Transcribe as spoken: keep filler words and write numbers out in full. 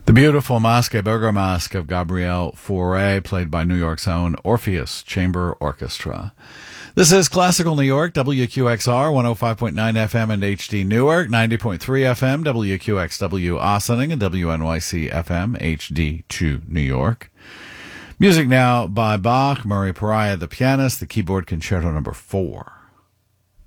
The beautiful Masque Bergamasque of Gabriel Fauré, played by New York's own Orpheus Chamber Orchestra. This is Classical New York, W Q X R, one oh five point nine F M and H D Newark, ninety point three F M, W Q X W Ossining, and W N Y C F M, H D two New York. Music now by Bach, Murray Pariah, the pianist, the keyboard concerto number four.